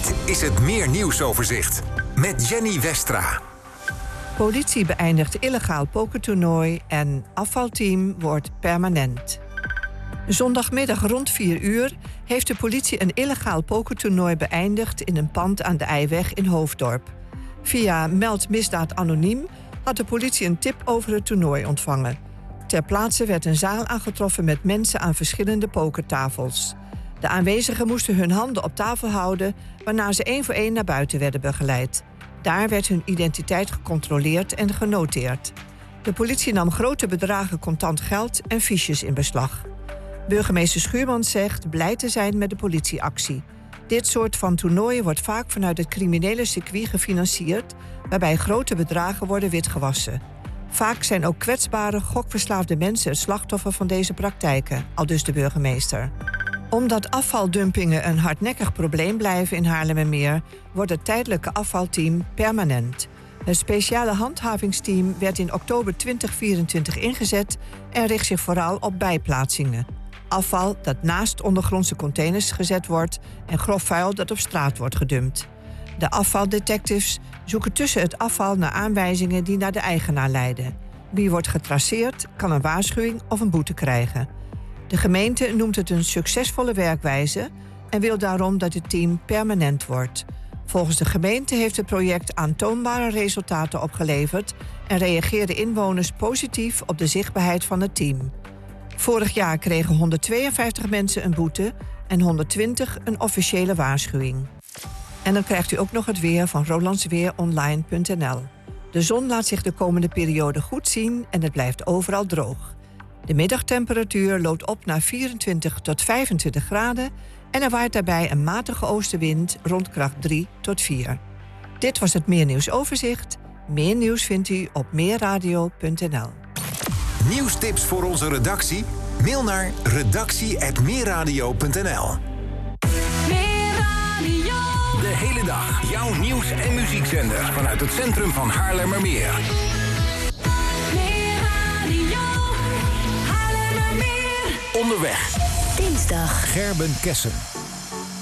Dit is het Meer Nieuwsoverzicht met Jenny Westra. Politie beëindigt illegaal pokertoernooi en afvalteam wordt permanent. Zondagmiddag rond 4 uur heeft de politie een illegaal pokertoernooi beëindigd in een pand aan de Eiweg in Hoofddorp. Via Meld Misdaad Anoniem had de politie een tip over het toernooi ontvangen. Ter plaatse werd een zaal aangetroffen met mensen aan verschillende pokertafels. De aanwezigen moesten hun handen op tafel houden, waarna ze 1 voor 1 naar buiten werden begeleid. Daar werd hun identiteit gecontroleerd en genoteerd. De politie nam grote bedragen contant geld en fiches in beslag. Burgemeester Schuurmans zegt blij te zijn met de politieactie. Dit soort van toernooien wordt vaak vanuit het criminele circuit gefinancierd, waarbij grote bedragen worden witgewassen. Vaak zijn ook kwetsbare, gokverslaafde mensen het slachtoffer van deze praktijken, aldus de burgemeester. Omdat afvaldumpingen een hardnekkig probleem blijven in Haarlemmermeer, wordt het tijdelijke afvalteam permanent. Het speciale handhavingsteam werd in oktober 2024 ingezet en richt zich vooral op bijplaatsingen. Afval dat naast ondergrondse containers gezet wordt en grof vuil dat op straat wordt gedumpt. De afvaldetectives zoeken tussen het afval naar aanwijzingen die naar de eigenaar leiden. Wie wordt getraceerd, kan een waarschuwing of een boete krijgen. De gemeente noemt het een succesvolle werkwijze en wil daarom dat het team permanent wordt. Volgens de gemeente heeft het project aantoonbare resultaten opgeleverd en reageerden inwoners positief op de zichtbaarheid van het team. Vorig jaar kregen 152 mensen een boete en 120 een officiële waarschuwing. En dan krijgt u ook nog het weer van rolandsweeronline.nl. De zon laat zich de komende periode goed zien en het blijft overal droog. De middagtemperatuur loopt op naar 24 tot 25 graden... en er waait daarbij een matige oostenwind rond kracht 3 tot 4. Dit was het Meer Nieuwsoverzicht. Meer nieuws vindt u op meerradio.nl. Nieuwstips voor onze redactie? Mail naar redactie@meerradio.nl. De hele dag jouw nieuws- en muziekzender vanuit het centrum van Haarlemmermeer. Onderweg. Dinsdag. Gerben Kessen.